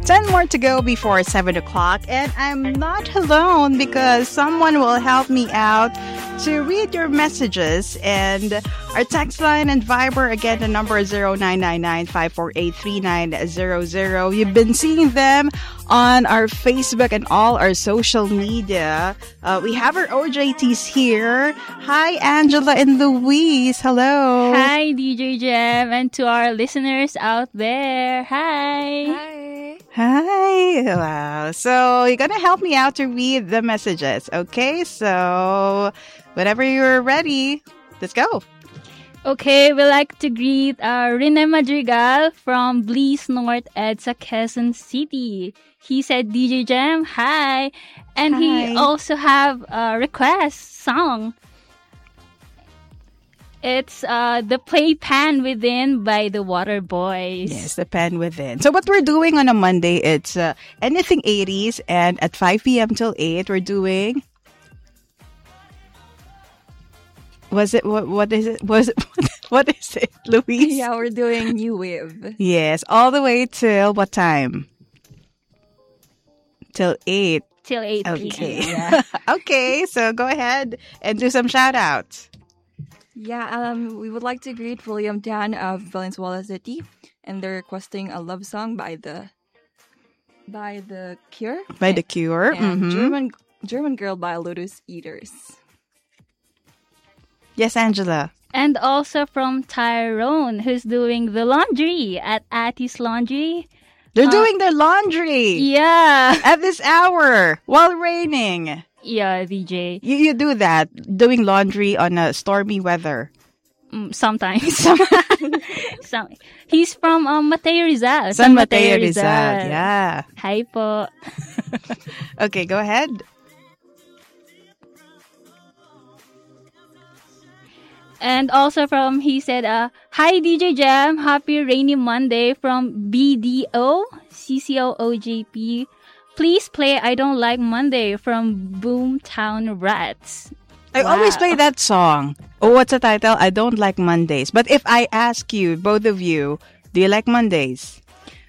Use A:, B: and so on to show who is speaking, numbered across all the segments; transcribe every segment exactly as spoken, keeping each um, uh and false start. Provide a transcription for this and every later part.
A: ten more to go before seven o'clock, and I'm not alone because someone will help me out to read your messages. And our text line and Viber, again, the number is zero nine nine nine, five four eight, three nine zero zero. You've been seeing them on our Facebook and all our social media. Uh, we have our O J Ts here. Hi, Angela and Louise. Hello.
B: Hi, D J Jem, and to our listeners out there. Hi.
C: Hi.
A: Hi. Wow. So you're going to help me out to read the messages. Okay. So whenever you're ready, let's go.
B: Okay, we'd like to greet uh, Rene Madrigal from Bliss North Edsa, Quezon City. He said, D J Jem, hi. And
A: Hi.
B: he also have a request song. It's uh, The Playpen Within by the Water Boys.
A: Yes, the pen within. So what we're doing on a Monday, it's uh, anything eighties, and at five p.m. till eight, we're doing... Was it, what, what is it, was it, what is it, Louise?
C: Yeah, we're doing New Wave.
A: Yes, all the way till what time? Till eight.
B: Till eight p.m.
A: Okay.
B: Yeah.
A: Okay, so go ahead and do some shout outs.
C: Yeah, um, we would like to greet William Tan of Valenzuela City, and they're requesting a love song by the by the Cure.
A: By The Cure.
C: And
A: Mhm.
C: German German Girl by Lotus Eaters.
A: Yes, Angela.
B: And also from Tyrone, who's doing the laundry at Attie's Laundry.
A: They're
B: Uh,
A: doing their laundry
B: Yeah.
A: at this hour while raining.
B: Yeah, D J.
A: You, you do that, doing laundry on a stormy weather.
B: Mm, sometimes. Some, he's from um, Mateo Rizal.
A: San Mateo Rizal. Yeah.
B: Hi po.
A: Okay, go ahead.
B: And also from, he said, uh, hi D J Jam, happy rainy Monday from B D O, C C O O J P. Please play I Don't Like Monday from Boomtown Rats.
A: I
B: Wow.
A: always play that song. Oh, what's the title? I don't like Mondays. But if I ask you, both of you, do you like Mondays?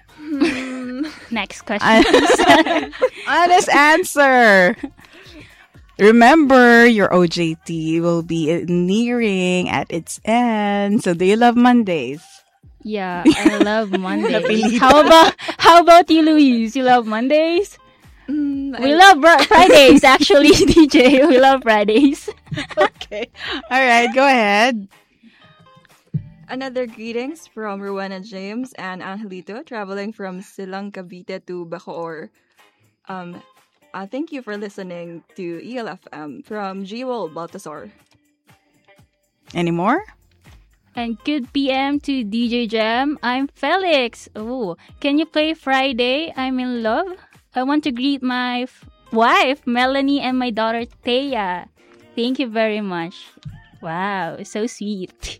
B: Next question.
A: I- Honest answer. Remember, your O J T will be nearing at its end. So do you love Mondays?
B: Yeah, I love Mondays.
A: Napilitan.
B: How about how about you, Louise? You love Mondays?
C: Mm,
B: We
C: I-
B: love Br- Fridays, actually, D J. We love Fridays.
A: Okay. All right, go ahead.
C: Another greetings from Rowena James and Angelito traveling from Silang Cavite to Bacoor. Um, uh, thank you for listening to E L F M from Jewel Baltasar.
A: Any more?
B: And good P M to D J Jam. I'm Felix. Oh, can you play Friday? I'm in love. I want to greet my f- wife, Melanie, and my daughter, Thea. Thank you very much. Wow, so sweet.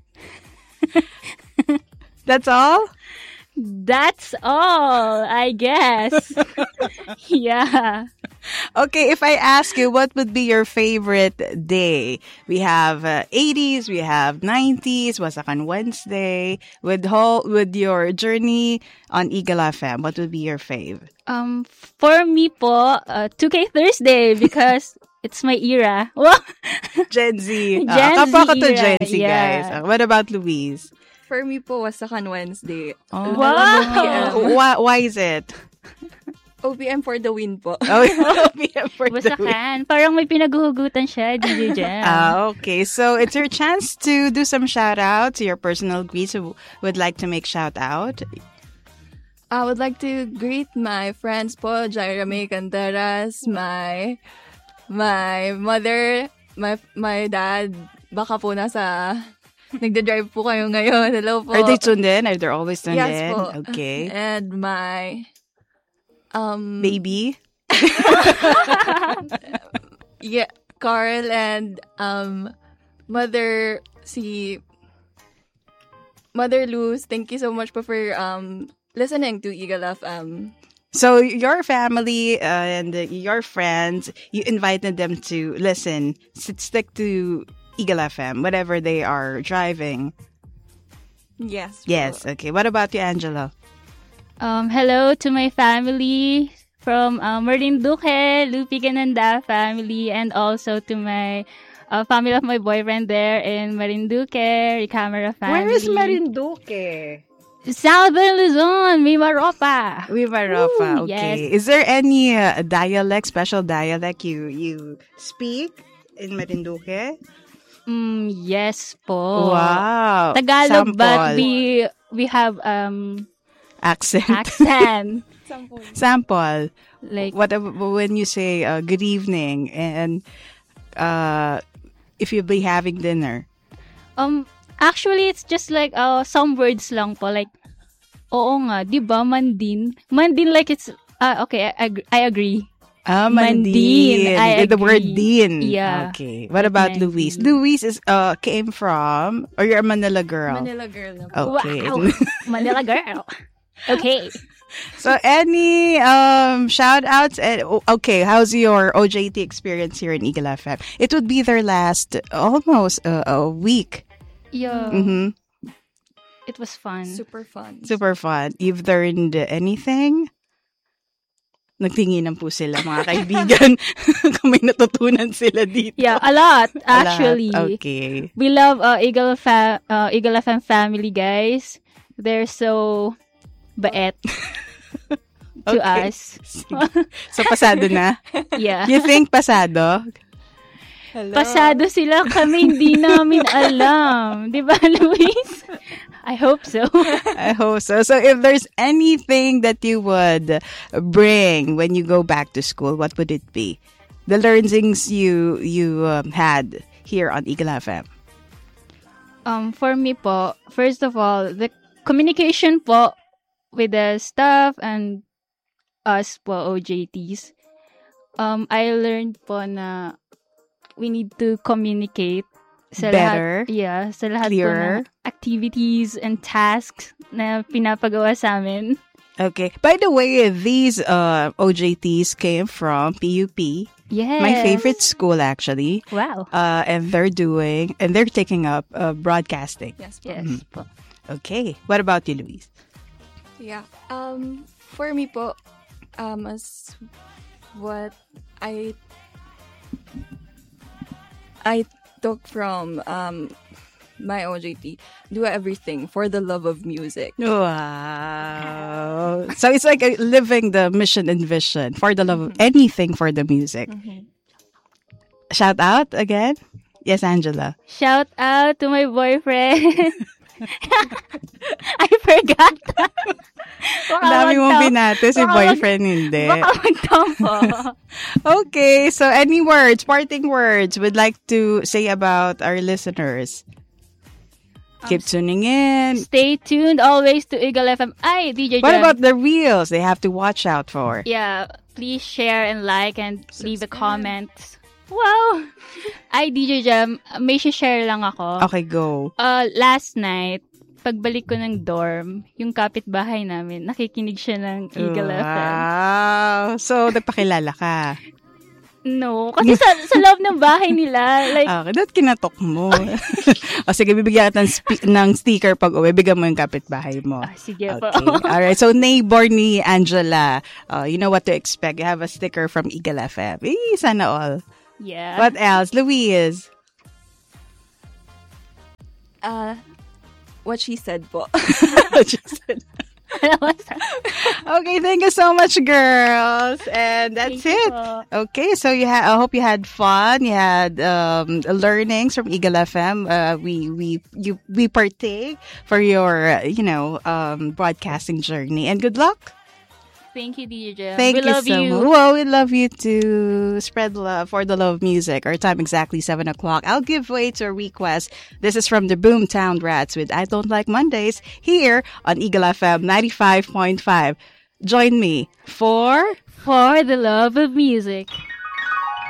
A: That's all?
B: That's all, I guess. Yeah.
A: Okay, if I ask you, what would be your favorite day? We have uh, eighties, we have nineties, Wasakan Wednesday. With whole, with your journey on Eagle F M, what would be your fave?
B: Um, for me po, uh, two K Thursday because it's my era. Well,
A: Gen Z.
B: Gen
A: Uh, kapwa ko to
B: Z era,
A: Gen Z,
B: yeah.
A: guys. Uh, what about Louise?
C: For me po, Wasakan Wednesday.
A: Oh.
B: Wow.
A: Why, why is it?
C: O P M for the win po.
A: Oh, P M for the week.
B: Wasakan. Parang may pinaghuhugutan siya, D J Jam.
A: Ah, okay. So it's your chance to do some shout out to your personal greets who would like to make shout out.
C: I would like to greet my friends po, Jaira May Canteras, my my mother, my my dad, baka po nasa nagda-drive po kayo ngayon. Hello po.
A: Are they tuned in? Are they always tuned
C: Yes
A: in?
C: po.
A: Okay.
C: And my um
A: Baby?
C: yeah, Carl and um mother si Mother Luz, thank you so much po for um listening to Eagle F M.
A: So your family uh, and uh, your friends, you invited them to listen, s- stick to Eagle F M, whatever they are driving.
C: Yes. po.
A: Yes. Okay. What about you, Angela?
B: Um, hello to my family from uh, Marinduque, Lupi Gananda family, and also to my uh, family of my boyfriend there in Marinduque, Ricamera family.
A: Where is Marinduque?
B: Southern Luzon, Mimaropa.
A: Viva Rafa.
B: Ooh,
A: Okay.
B: yes.
A: Is there any uh, dialect, special dialect you you speak in Marinduque?
B: Mm, yes po.
A: Wow.
B: Tagalog, but
A: Sample.
B: we we have um
A: accent.
B: accent.
A: Sample.
B: Like
A: What ab- when you say uh, good evening and uh, if you'll be having dinner?
B: um actually it's just like uh some words lang po, like oo nga, 'di ba mandin? Mandin, like it's uh, okay, I, ag- I agree.
A: Ah,
B: Mandin.
A: mandin.
B: I
A: With the word
B: agree.
A: din.
B: Yeah.
A: Okay. What about
B: Mandin.
A: Luis? Luis is uh came from, or you're a Manila girl?
C: Manila girl na po.
A: Okay.
B: Wow. Manila girl. Okay.
A: So any um shout outs? And, okay, how's your O J T experience here in Eagle F M? It would be their last almost uh, a week.
B: Yeah.
A: Mm-hmm.
B: It was fun.
C: Super fun.
A: Super fun. You've learned anything? Nagtinginan po sila, mga kaibigan. Kung may natutunan sila dito.
B: Yeah, a lot
A: A lot.
B: actually.
A: Okay.
B: We love uh, Eagle fa- uh, Eagle F M family, guys. They're so baet to
A: Okay.
B: us.
A: So, pasado na?
B: Yeah.
A: You think pasado?
C: Hello.
B: Pasado sila, kami hindi namin alam. Di ba, Luis? I hope so.
A: I hope so. So, if there's anything that you would bring when you go back to school, what would it be? The learnings you you um, had here on Eagle F M.
B: Um, for me po, first of all, the communication po with the staff and us po, O J Ts. Um, I learned po na we need to communicate sa
A: Better,
B: lahat, yeah, sa lahat
A: clearer.
B: po ng activities and tasks na pinapagawa sa amin.
A: Okay. By the way, these uh, O J Ts came from P U P,
B: Yes.
A: my favorite school actually.
B: Wow.
A: Uh, and they're doing, and they're taking up uh, broadcasting.
C: Yes po.
B: Yes po.
A: Okay. What about you, Luis?
C: Yeah. Um, for me po, um, as what I I took from um my O J T, do everything for the love of music.
A: Wow. So it's like uh, living the mission and vision for the love of anything for the music. Shout out again. Yes, Angela.
B: Shout out to my boyfriend. I forgot. Baka
A: Ang dami mong
B: magtam-
A: binate, si
B: baka mag-
A: boyfriend hindi.
B: Baka magtampo.
A: Okay, so any words, parting words would like to say about our listeners? Keep tuning in.
B: Stay tuned always to Eagle F M. Ay, D J
A: What
B: Jem.
A: about the reels they have to watch out for?
B: Yeah, please share and like and leave a comment. Wow! Ay, D J Jam, may share lang ako.
A: Okay, go.
B: Uh, last night, pagbalik ko ng dorm, yung kapitbahay namin, nakikinig siya ng Eagle F M.
A: Wow. So, nagpakilala ka.
B: No, kasi sa, sa loob ng bahay nila, like,
A: Okay, dapat kinatok mo. O sige, bibigyan ka ng, spe- ng sticker pag uwi. Bigyan mo yung kapitbahay mo.
B: ah, sige po.
A: Okay. Alright. So, neighbor ni Angela, uh, you know what to expect. You have a sticker from Eagle F M. Eh, sana all.
B: Yeah.
A: What else? Louise.
C: Uh, what she said po.
A: Okay, thank you so much, girls. And that's
B: Thank you
A: it.
B: po.
A: Okay, so you ha- I hope you had fun. You had um, learnings from Eagle F M. Uh, we we you we partake for your uh, you know um, broadcasting journey. And good luck.
B: Thank you, D J Jem.
A: Thank
B: we
A: you
B: love
A: so
B: you.
A: much. Well, we love you to spread love for the love of music. Our time exactly seven o'clock. I'll give way to a request. This is from the Boomtown Rats with I Don't Like Mondays here on Eagle F M ninety-five point five. Join me for
B: For the love of music.